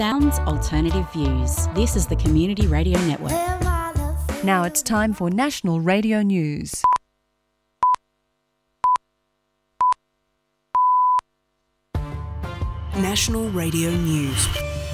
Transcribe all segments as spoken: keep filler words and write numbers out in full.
Sounds alternative views. This is the Community Radio Network. Now it's time for National Radio News. National Radio News.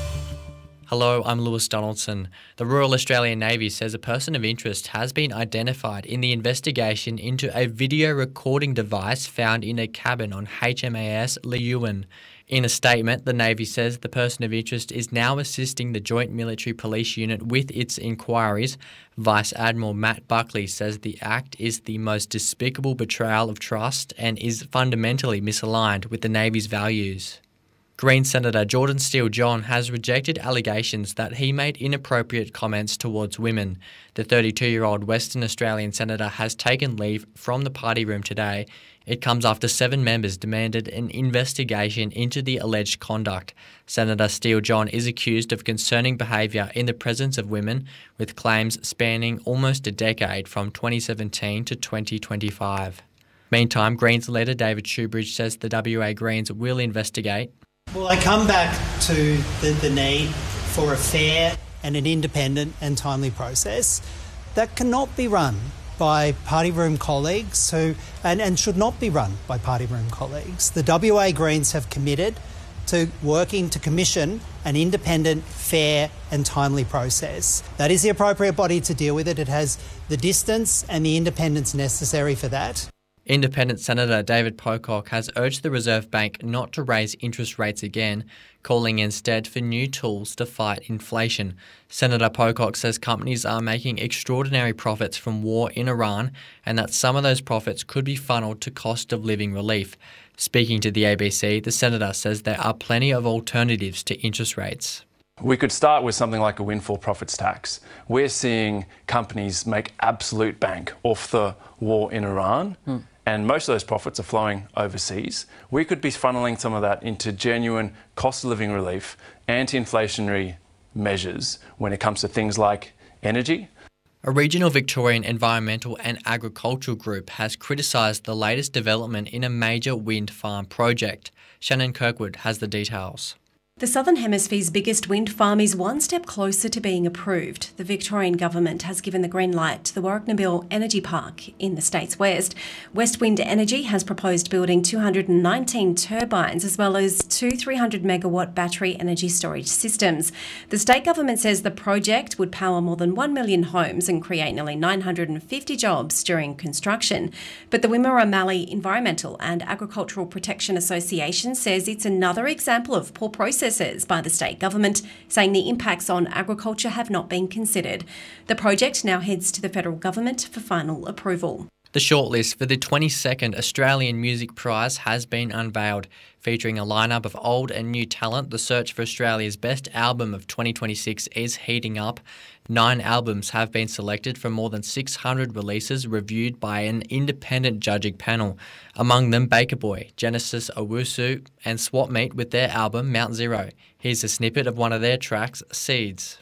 Hello, I'm Lewis Donaldson. The Royal Australian Navy says a person of interest has been identified in the investigation into a video recording device found in a cabin on H M A S Leeuwin. In a statement, the Navy says the person of interest is now assisting the Joint Military Police Unit with its inquiries. Vice Admiral Matt Buckley says the act is the most despicable betrayal of trust and is fundamentally misaligned with the Navy's values. Green Senator Jordan Steele-John has rejected allegations that he made inappropriate comments towards women. The thirty-two-year-old Western Australian senator has taken leave from the party room today. It comes after seven members demanded an investigation into the alleged conduct. Senator Steele-John is accused of concerning behaviour in the presence of women, with claims spanning almost a decade from twenty seventeen to twenty twenty-five. Meantime, Greens leader David Shoebridge says the W A Greens will investigate. Well, I come back to the, the need for a fair and an independent and timely process that cannot be run by party room colleagues who, and, and should not be run by party room colleagues. The W A Greens have committed to working to commission an independent, fair and timely process. That is the appropriate body to deal with it. It has the distance and the independence necessary for that. Independent Senator David Pocock has urged the Reserve Bank not to raise interest rates again, calling instead for new tools to fight inflation. Senator Pocock says companies are making extraordinary profits from war in Iran and that some of those profits could be funneled to cost of living relief. Speaking to the A B C, the Senator says there are plenty of alternatives to interest rates. We could start with something like a windfall profits tax. We're seeing companies make absolute bank off the war in Iran. Hmm. And most of those profits are flowing overseas. We could be funneling some of that into genuine cost of living relief, anti-inflationary measures when it comes to things like energy. A regional Victorian environmental and agricultural group has criticised the latest development in a major wind farm project. Shannon Kirkwood has the details. The Southern Hemisphere's biggest wind farm is one step closer to being approved. The Victorian Government has given the green light to the Warracknabeal Energy Park in the state's west. West Wind Energy has proposed building two hundred nineteen turbines as well as two three hundred megawatt battery energy storage systems. The state government says the project would power more than one million homes and create nearly nine hundred fifty jobs during construction. But the Wimmera Mallee Environmental and Agricultural Protection Association says it's another example of poor process by the state government, saying the impacts on agriculture have not been considered. The project now heads to the federal government for final approval. The shortlist for the twenty-second Australian Music Prize has been unveiled. Featuring a lineup of old and new talent, the search for Australia's best album of twenty twenty-six is heating up. Nine albums have been selected from more than six hundred releases reviewed by an independent judging panel. Among them, Baker Boy, Genesis Owusu and Swap Meet with their album Mount Zero. Here's a snippet of one of their tracks, Seeds.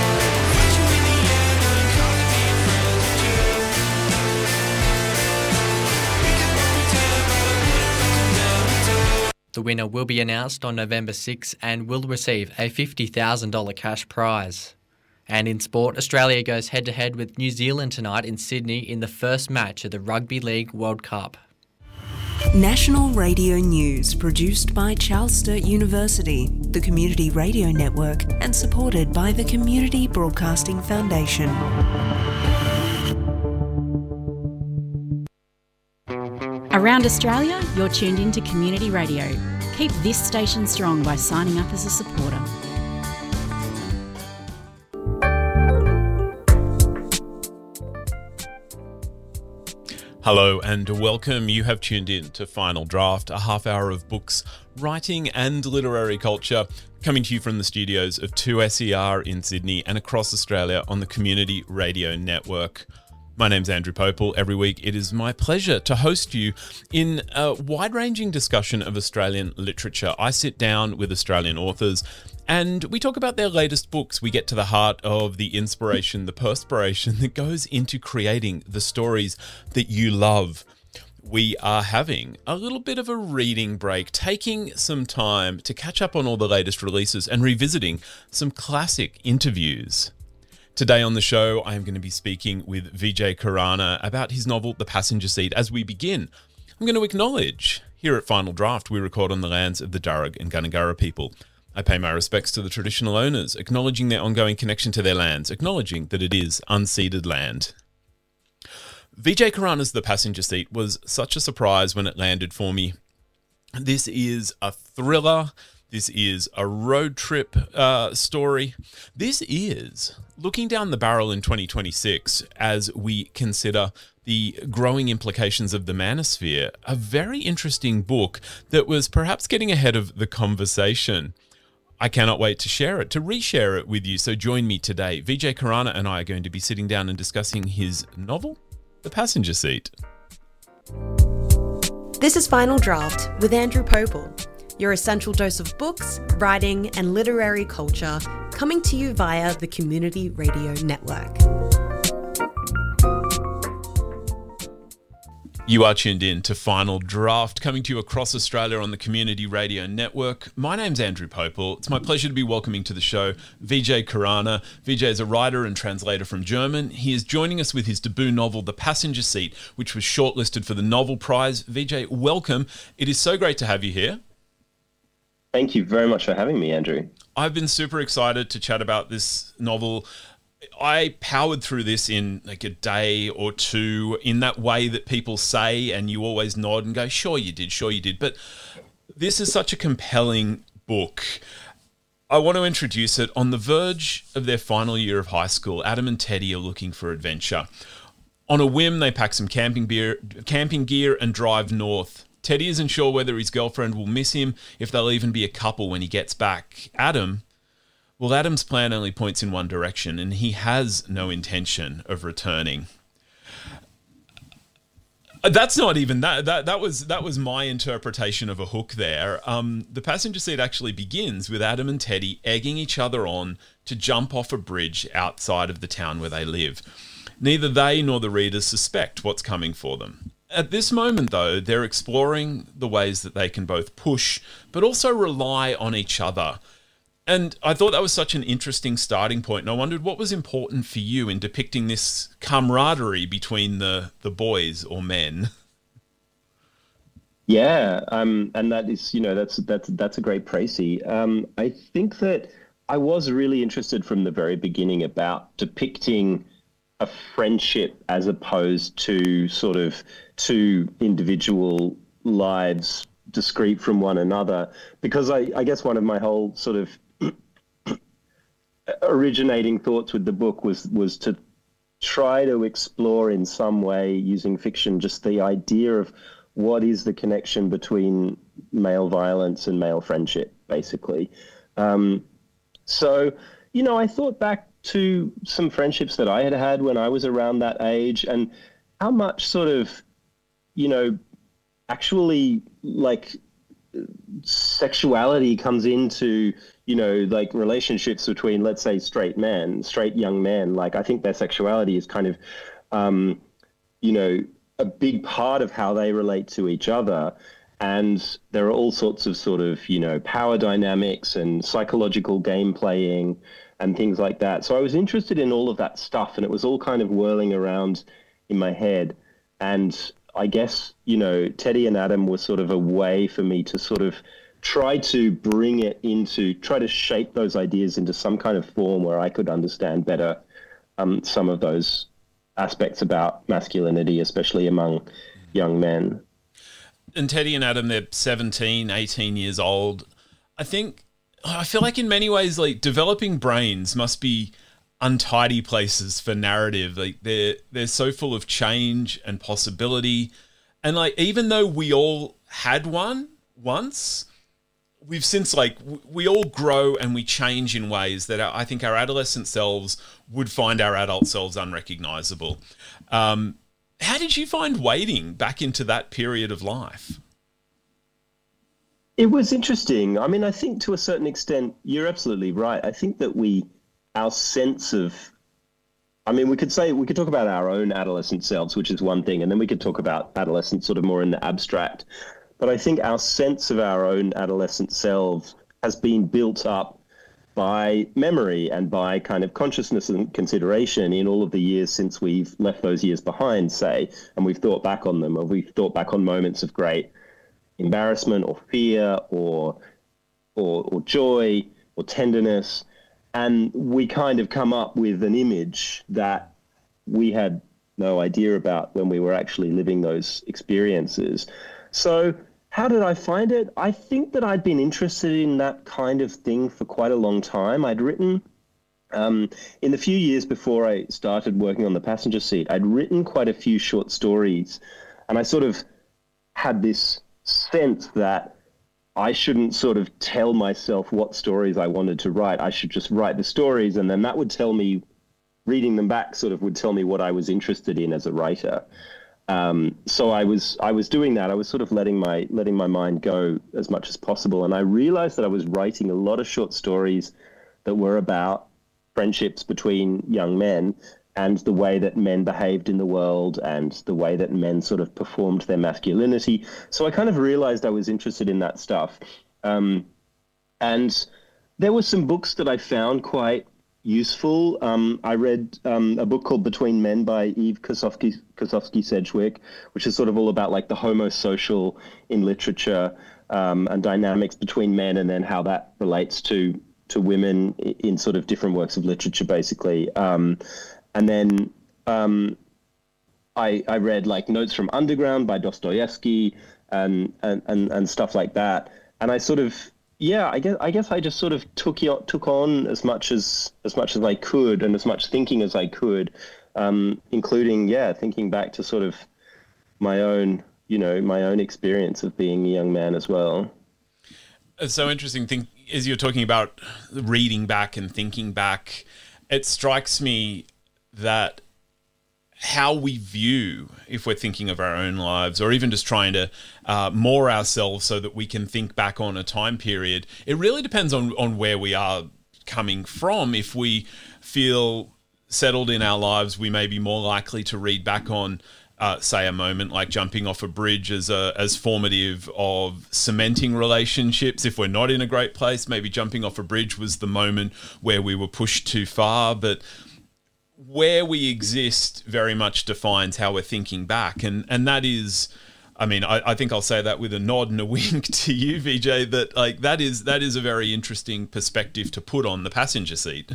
The winner will be announced on November sixth and will receive a fifty thousand dollars cash prize. And in sport, Australia goes head-to-head with New Zealand tonight in Sydney in the first match of the Rugby League World Cup. National Radio News, produced by Charles Sturt University, the Community Radio Network, and supported by the Community Broadcasting Foundation. Around Australia, you're tuned in to Community Radio. Keep this station strong by signing up as a supporter. Hello and welcome. You have tuned in to Final Draft, a half hour of books, writing and literary culture, coming to you from the studios of two S E R in Sydney and across Australia on the Community Radio Network. My name's Andrew Popel. Every week it is my pleasure to host you in a wide-ranging discussion of Australian literature. I sit down with Australian authors and we talk about their latest books. We get to the heart of the inspiration, the perspiration that goes into creating the stories that you love. we are having a little bit of a reading break, taking some time to catch up on all the latest releases and revisiting some classic interviews. Today on the show, I am going to be speaking with Vijay Khurana about his novel, The Passenger Seat. As we begin, I'm going to acknowledge, here at Final Draft, we record on the lands of the Darug and Gundungurra people. I pay my respects to the traditional owners, acknowledging their ongoing connection to their lands, acknowledging that it is unceded land. Vijay Khurana's The Passenger Seat was such a surprise when it landed for me. This is a thriller. This is a road trip uh, story. This is looking down the barrel in twenty twenty-six as we consider the growing implications of the manosphere. A very interesting book that was perhaps getting ahead of the conversation. I cannot wait to share it, to reshare it with you. So join me today. Vijay Khurana and I are going to be sitting down and discussing his novel, The Passenger Seat. This is Final Draft with Andrew Popel, your essential dose of books, writing, and literary culture, coming to you via the Community Radio Network. You are tuned in to Final Draft, coming to you across Australia on the Community Radio Network. My name's Andrew Popel. It's my pleasure to be welcoming to the show Vijay Khurana. Vijay is a writer and translator from German. He is joining us with his debut novel, The Passenger Seat, which was shortlisted for the Novel Prize. Vijay, welcome. It is so great to have you here. Thank you very much for having me, Andrew. I've been super excited to chat about this novel. I powered through this in like a day or two in that way that people say, and you always nod and go, sure you did, sure you did. But this is such a compelling book. I want to introduce it. On the verge of their final year of high school, Adam and Teddy are looking for adventure. On a whim, they pack some camping gear, camping gear and drive north. Teddy isn't sure whether his girlfriend will miss him, if they'll even be a couple when he gets back. Adam... Well, Adam's plan only points in one direction, and he has no intention of returning. That's not even that. That that was that was my interpretation of a hook there. Um, the Passenger Seat actually begins with Adam and Teddy egging each other on to jump off a bridge outside of the town where they live. Neither they nor the readers suspect what's coming for them. At this moment, though, they're exploring the ways that they can both push, but also rely on each other. And I thought that was such an interesting starting point, and I wondered what was important for you in depicting this camaraderie between the, the boys or men. Yeah, um, and that is, you know, that's that's that's a great précis. Um, I think that I was really interested from the very beginning about depicting a friendship as opposed to sort of two individual lives discrete from one another, because I, I guess one of my whole sort of originating thoughts with the book was was to try to explore in some way using fiction just the idea of what is the connection between male violence and male friendship, basically. Um, so, you know, I thought back to some friendships that I had had when I was around that age and how much sort of, you know, actually like sexuality comes into, you know, like relationships between, let's say, straight men, straight young men. Like, I think their sexuality is kind of, um, you know, a big part of how they relate to each other. And there are all sorts of sort of, you know, power dynamics and psychological game playing and things like that. So I was interested in all of that stuff, and it was all kind of whirling around in my head. And I guess, you know, Teddy and Adam were sort of a way for me to sort of try to bring it into, try to shape those ideas into some kind of form where I could understand better um, some of those aspects about masculinity, especially among young men. And Teddy and Adam, they're seventeen, eighteen years old. I think, I feel like in many ways, like, developing brains must be untidy places for narrative. Like, they're they're so full of change and possibility, and like, even though we all had one once, we've since, like, we all grow and we change in ways that I think our adolescent selves would find our adult selves unrecognizable. Um, how did you find wading back into that period of life? It was interesting. I mean, I think to a certain extent, you're absolutely right. I think that we, our sense of I mean, we could say, we could talk about our own adolescent selves, which is one thing, and then we could talk about adolescence sort of more in the abstract. But I think our sense of our own adolescent selves has been built up by memory and by kind of consciousness and consideration in all of the years since we've left those years behind, say, and we've thought back on them, or we've thought back on moments of great embarrassment or fear or or, or joy or tenderness. And we kind of come up with an image that we had no idea about when we were actually living those experiences. So how did I find it? I think that I'd been interested in that kind of thing for quite a long time. I'd written, um, in the few years before I started working on The Passenger Seat, I'd written quite a few short stories. And I sort of had this sense that I shouldn't sort of tell myself what stories I wanted to write. I should just write the stories, and then that would tell me, reading them back sort of would tell me what I was interested in as a writer. Um, so I was I was doing that. I was sort of letting my letting my mind go as much as possible, and I realized that I was writing a lot of short stories that were about friendships between young men and the way that men behaved in the world and the way that men sort of performed their masculinity. So I kind of realized I was interested in that stuff. Um, and there were some books that I found quite useful. Um, I read um, a book called Between Men by Eve Kosofsky, Kosofsky Sedgwick, which is sort of all about like the homosocial in literature um, and dynamics between men, and then how that relates to to women in sort of different works of literature, basically. Um, and then um, I, I read like Notes from Underground by Dostoevsky and, and, and, and stuff like that. And I sort of, yeah, I guess I guess I just sort of took took on as much as as much as I could, and as much thinking as I could, um, including yeah, thinking back to sort of my own, you know, my own experience of being a young man as well. It's so interesting. Think as you're talking about reading back and thinking back, it strikes me that how we view, if we're thinking of our own lives, or even just trying to uh, moor ourselves so that we can think back on a time period, it really depends on, on where we are coming from. If we feel settled in our lives, we may be more likely to read back on, uh, say, a moment like jumping off a bridge as a, as formative of cementing relationships. If we're not in a great place, maybe jumping off a bridge was the moment where we were pushed too far. But where we exist very much defines how we're thinking back. And and that is, I mean, I, I think I'll say that with a nod and a wink to you, V J, that like that is that is a very interesting perspective to put on The Passenger Seat.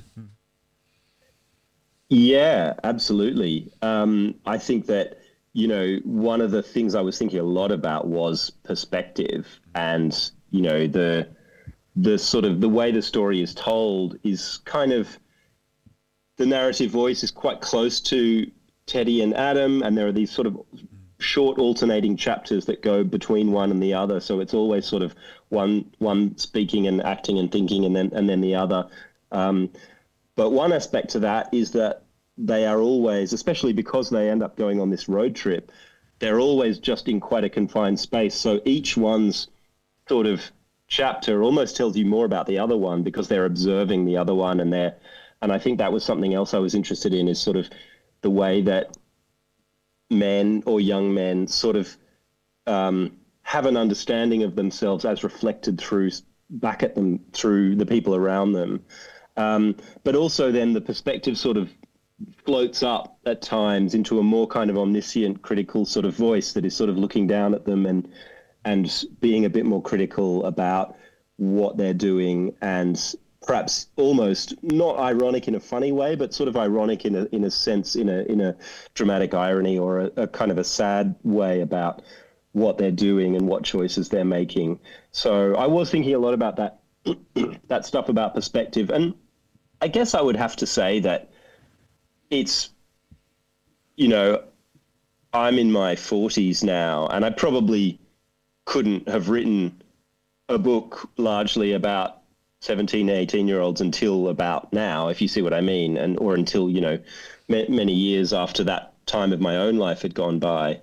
Yeah, absolutely. Um, I think that, you know, one of the things I was thinking a lot about was perspective, and, you know, the the sort of the way the story is told is kind of, the narrative voice is quite close to Teddy and Adam, and there are these sort of short alternating chapters that go between one and the other. So it's always sort of one one speaking and acting and thinking, and then and then the other. Um, but one aspect to that is that they are always, especially because they end up going on this road trip, they're always just in quite a confined space. So each one's sort of chapter almost tells you more about the other one, because they're observing the other one, and they're And I think that was something else I was interested in, is sort of the way that men or young men sort of um, have an understanding of themselves as reflected through back at them through the people around them. Um, but also then the perspective sort of floats up at times into a more kind of omniscient, critical sort of voice that is sort of looking down at them and and being a bit more critical about what they're doing, and perhaps almost not ironic in a funny way, but sort of ironic in a in a sense, in a in a dramatic irony, or a, a kind of a sad way about what they're doing and what choices they're making. So I was thinking a lot about that that stuff about perspective, and I guess I would have to say that it's, you know, I'm in my forties now, and I probably couldn't have written a book largely about seventeen, eighteen year olds until about now, if you see what I mean, and or until, you know, ma- many years after that time of my own life had gone by.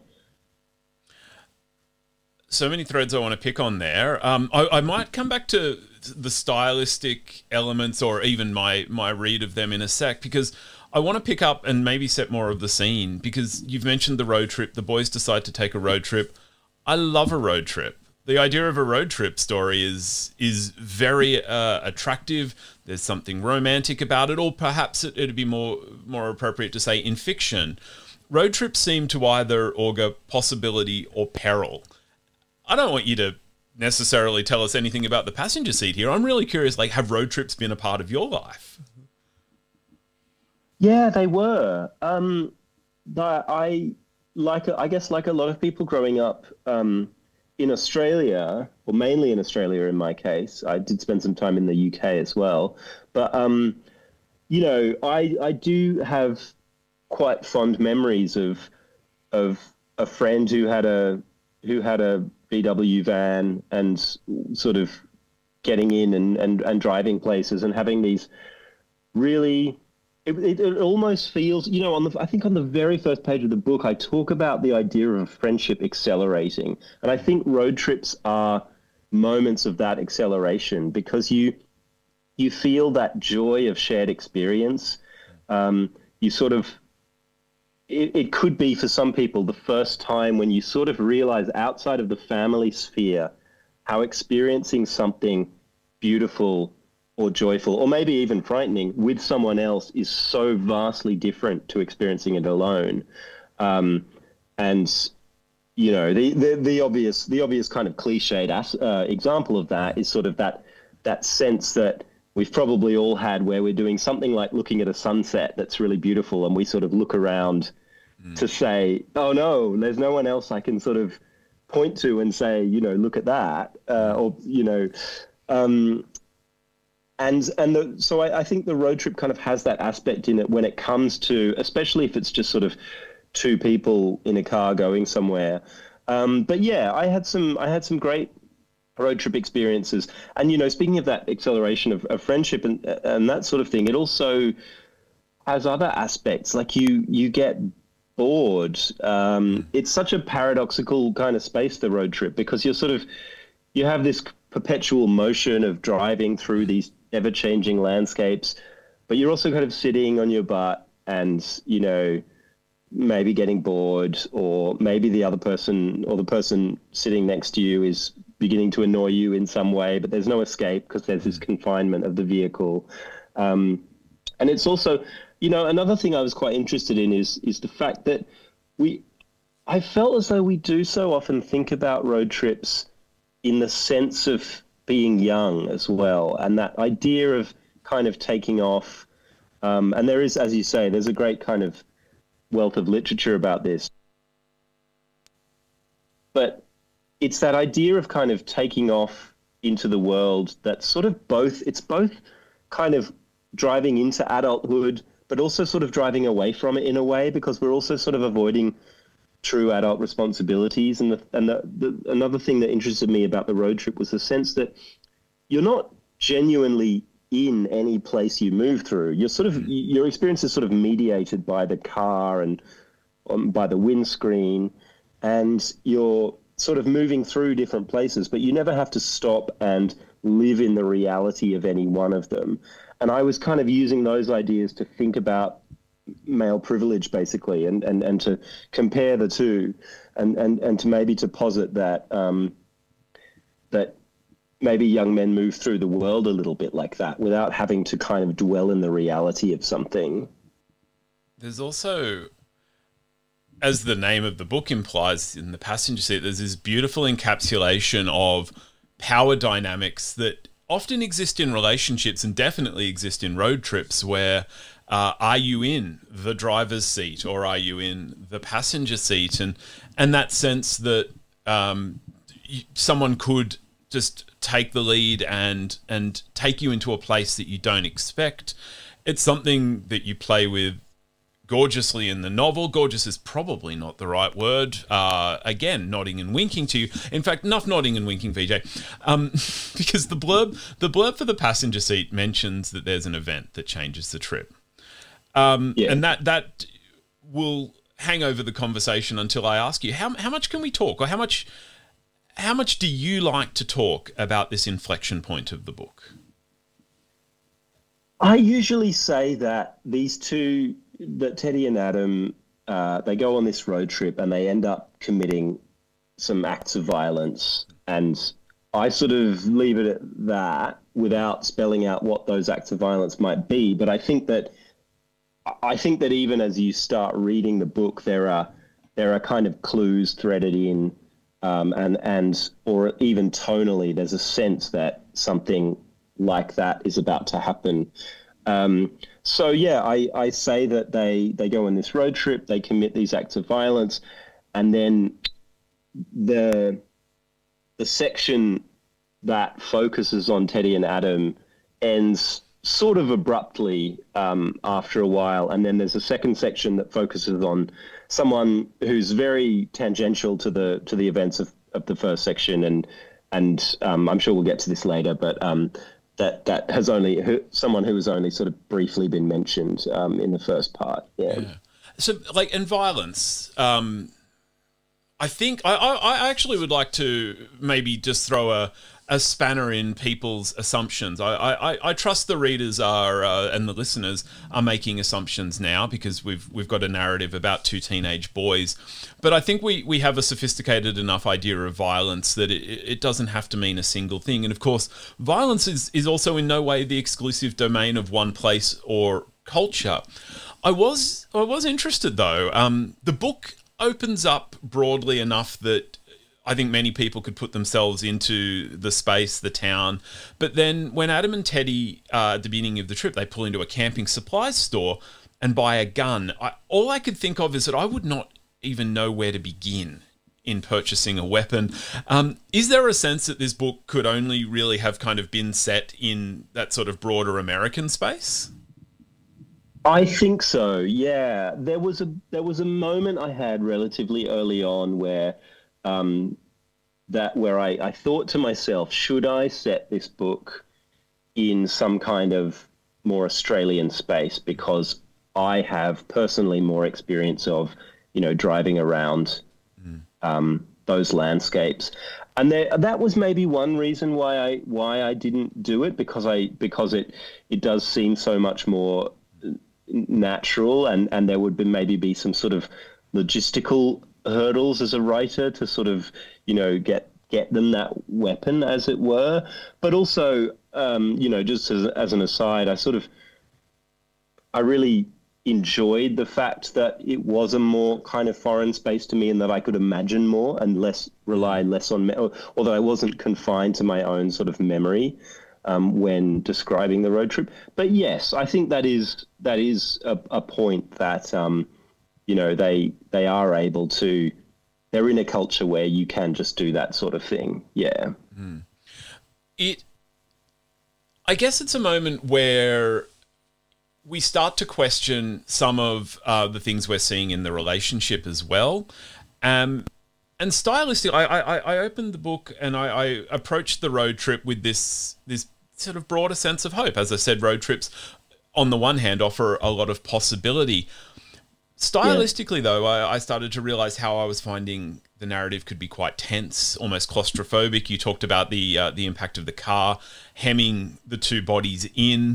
So many threads I want to pick on there. Um, I, I might come back to the stylistic elements, or even my my read of them in a sec, because I want to pick up and maybe set more of the scene, because you've mentioned the road trip. The boys decide to take a road trip. I love a road trip. The idea of a road trip story is is very uh, attractive. There's something romantic about it, or perhaps it, it'd be more more appropriate to say in fiction. Road trips seem to either augur possibility or peril. I don't want you to necessarily tell us anything about the passenger seat here. I'm really curious, like, have road trips been a part of your life? Yeah, they were. Um, I like, I guess, like a lot of people growing up um, in Australia, or mainly in Australia in my case. I did spend some time in the U K as well, but um, you know, I I do have quite fond memories of of a friend who had a who had a V W van and sort of getting in and, and, and driving places and having these really, it, it, it almost feels, you know, on the I think on the very first page of the book, I talk about the idea of friendship accelerating. And I think road trips are moments of that acceleration, because you you feel that joy of shared experience. Um, you sort of, It, it could be for some people the first time when you sort of realize outside of the family sphere how experiencing something beautiful or joyful, or maybe even frightening, with someone else is so vastly different to experiencing it alone. Um, and, you know, the, the, the obvious the obvious kind of cliched uh, example of that is sort of that that sense that we've probably all had where we're doing something like looking at a sunset that's really beautiful, and we sort of look around mm. to say, oh no, there's no one else I can sort of point to and say, you know, look at that, uh, or, you know, um, and and the, so I, I think the road trip kind of has that aspect in it when it comes to, especially if it's just sort of two people in a car going somewhere. Um, but yeah, I had some I had some great road trip experiences. And, you know, speaking of that acceleration of, of friendship and and that sort of thing, it also has other aspects. Like you you get bored. Um, it's such a paradoxical kind of space, the road trip, because you're sort of, you have this perpetual motion of driving through these ever-changing landscapes, but you're also kind of sitting on your butt and, you know, maybe getting bored, or maybe the other person or the person sitting next to you is beginning to annoy you in some way, but there's no escape because there's this confinement of the vehicle. Um, and it's also, you know, another thing I was quite interested in is is the fact that we, I felt as though we do so often think about road trips in the sense of being young as well, and that idea of kind of taking off. Um, and there is, as you say, there's a great kind of wealth of literature about this. But it's that idea of kind of taking off into the world that's sort of both, it's both kind of driving into adulthood, but also sort of driving away from it in a way, because we're also sort of avoiding true adult responsibilities. And the, and the, the, another thing that interested me about the road trip was the sense that you're not genuinely in any place you move through. You're sort of, your experience is sort of mediated by the car and um, by the windscreen, and you're sort of moving through different places, but you never have to stop and live in the reality of any one of them. And I was kind of using those ideas to think about male privilege, basically, and, and, and to compare the two, and, and, and to maybe to posit that um, that maybe young men move through the world a little bit like that without having to kind of dwell in the reality of something. There's also, as the name of the book implies, in the passenger seat, there's this beautiful encapsulation of power dynamics that often exist in relationships and definitely exist in road trips, where uh, are you in the driver's seat or are you in the passenger seat? And and that sense that um, someone could just take the lead and and take you into a place that you don't expect. It's something that you play with gorgeously in the novel. Gorgeous is probably not the right word. Uh, again, nodding and winking to you. In fact, enough nodding and winking, V J, um, because the blurb, the blurb for the passenger seat mentions that there's an event that changes the trip, um, yeah. and that that will hang over the conversation until I ask you how how much can we talk, or how much how much do you like to talk about this inflection point of the book? I usually say that these two that Teddy and Adam, uh, they go on this road trip and they end up committing some acts of violence. And I sort of leave it at that without spelling out what those acts of violence might be. But I think that I think that even as you start reading the book, there are there are kind of clues threaded in, um, and and or even tonally, there's a sense that something like that is about to happen. Um, so yeah, I, I say that they they go on this road trip, they commit these acts of violence, and then the the section that focuses on Teddy and Adam ends sort of abruptly um, after a while. And then there's a second section that focuses on someone who's very tangential to the to the events of, of the first section. And and um, I'm sure we'll get to this later, but um, that that has only who, someone who has only sort of briefly been mentioned um, in the first part. Yeah. yeah. So like, and violence, um, I think I, I, I actually would like to maybe just throw a, a spanner in people's assumptions. I, I, I trust the readers are uh, and the listeners are making assumptions now because we've we've got a narrative about two teenage boys, but I think we, we have a sophisticated enough idea of violence that it, it doesn't have to mean a single thing. And of course, violence is, is also in no way the exclusive domain of one place or culture. I was I was interested though. Um, the book opens up broadly enough that I think many people could put themselves into the space, the town. But then when Adam and Teddy, uh, at the beginning of the trip, they pull into a camping supplies store and buy a gun, I, all I could think of is that I would not even know where to begin in purchasing a weapon. Um, is there a sense that this book could only really have kind of been set in that sort of broader American space? I think so, yeah. There was a there was a moment I had relatively early on where um, that where I, I thought to myself, should I set this book in some kind of more Australian space, because I have personally more experience of, you know, driving around mm. um, those landscapes. And there, that was maybe one reason why I why I didn't do it, because I because it it does seem so much more natural, and, and there would be maybe be some sort of logistical hurdles as a writer to sort of, you know, get get them that weapon, as it were. But also, um, you know, just as, as an aside, I sort of, I really enjoyed the fact that it was a more kind of foreign space to me, and that I could imagine more and less rely less on, me- although I wasn't confined to my own sort of memory Um, when describing the road trip. But yes, I think that is that is a, a point that um, you know, they they are able to. They're in a culture where you can just do that sort of thing. Yeah. Mm. It. I guess it's a moment where we start to question some of uh, the things we're seeing in the relationship as well. Um, and stylistically, I, I, I opened the book and I, I approached the road trip with this this sort of broader sense of hope. As I said, road trips, on the one hand, offer a lot of possibility. Stylistically, yeah. though, I, I started to realize how I was finding the narrative could be quite tense, almost claustrophobic. You talked about the uh, the impact of the car hemming the two bodies in.